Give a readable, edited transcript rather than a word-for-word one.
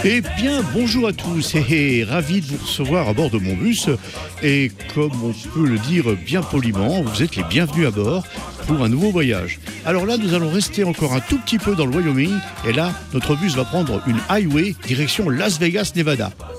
Eh bien, bonjour à tous et ravi de vous recevoir à bord de mon bus. Et comme on peut le dire bien poliment, vous êtes les bienvenus à bord pour un nouveau voyage. Alors là, nous allons rester encore un tout petit peu dans le Wyoming. Et là, notre bus va prendre une highway direction Las Vegas, Nevada.